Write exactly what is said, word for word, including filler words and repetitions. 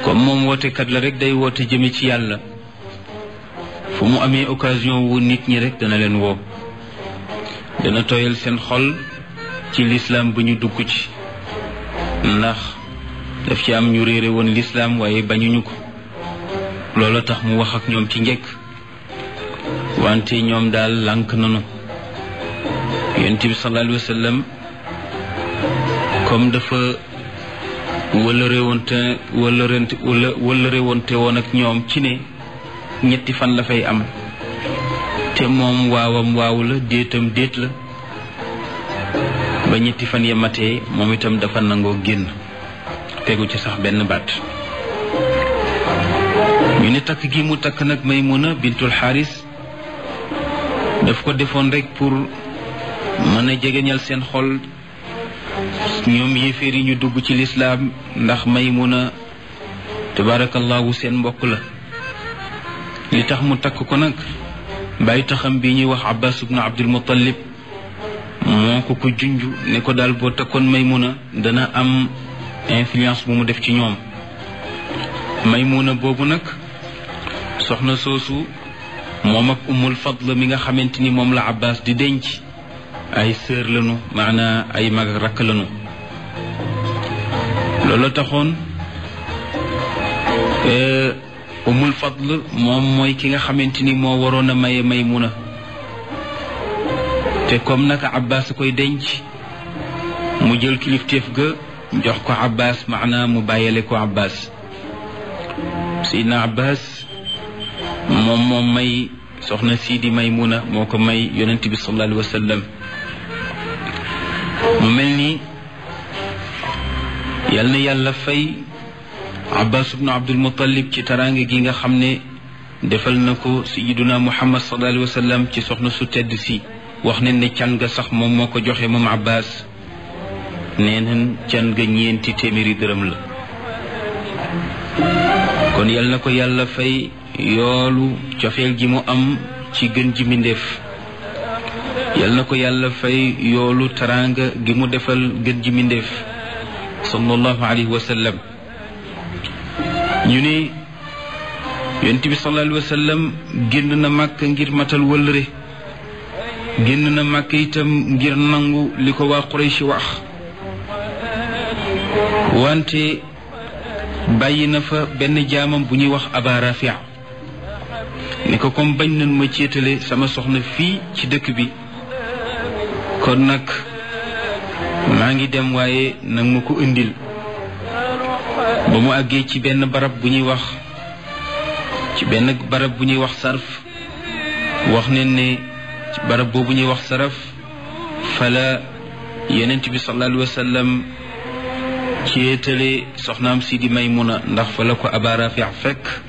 comme moom wootekat la rek day woote jëme ci yàlla fu mu amee occasion wu nit ñi rek dana leen woo dana tooyal seen xol ci lislaam bu ñu dugg ci ndax daf ci am ñu réere woon lislaam waaye bañuñu ko loolu tax mu wax ak ñoom ci njëkk wante ñoom daal lànk nanu yonent bi sallallahu alayhi wa sallam comme dafa wëllëre woonte wëllërente wëllëre woonte woon ak ñoom ci ne ñetti fan la fay am te moom waawam waaw la déetam déet la ba ñetti fan ya matee moom itam dafa nangoo génn tegu ci sax benn baat ñu ne takk gi mu takk nag Maymuna bintul Xaaris daf ko defoon rek pour mën a jegeñal seen xol ñoom yéeféer yi ñu dugg ci lislaam ndax Maymuna tabarakallahu seen mbokk la li tax mu takk ko nag bàyyi taxam bi ñuy wax Abbas ibnu Abdul Muttalib moo ko ko junj ne ko daal boo takkoon Maymuna dana am influence bu mu def ci ñoom Maymuna boobu nag soxna soosu moom ak Ummul Fadl mi nga xamante ni moom la Abbas di denc ay sœur lañu maanaa ay mag ak rakk lañu loolu taxoon Ummul Fadl moom mooy ki nga xamante ni moo waroon a maye Maymuna te comme naka Abbas koy denc mu jël kilifteef ga jox ko Abbas maanaa mu bàyyale ko Abbas Seydina Abbas moom moom may soxna sii di Maymuna moo ko may yonent bi sallallahu alayhi wa sallam mu mel ni yal na yàlla fay Abbas ibnu Abdul Muttalib ci taraange gi nga xam ne defal na ko sayyiduna Muhammad sallallahu alayhi wa sallam ci soxna su tedd si wax ne ne can ga sax moom moo ko joxe moom Abbas nee nañ can ga ñeenti téeméeri dërëm la kon yal na ko yàlla fay yoolu cofeel gi mu am ci gën ji mbindéef yal na ko yàlla fay yoolu taraanga gi mu defal gën ji mbindéef sallallahu alayhi wa sallam ñu ne yonent bi sallallahu alayhi wa sallam génn na màkk ngir matal wëllëre génn na màkk itam ngir nangu li ko waa Quraysh wax wante bàyyi na fa benn jaamam bu ñuy wax Aba Rafia ni ko comme bañ nañ ma céetale sama soxna fii ci dëkk bi kon nag maa ngi dem waaye nag ma ko indil ba mu àggee ci benn barab bu ñuy wax ci benn barab bu ñuy wax sarf wax ne ne ci barab boobu ñuy wax saraf fala yonent bi sallallahu alayhi wa sallam céetale soxnaam si di Maymuna ndax fa la ko Aba Rafia fekk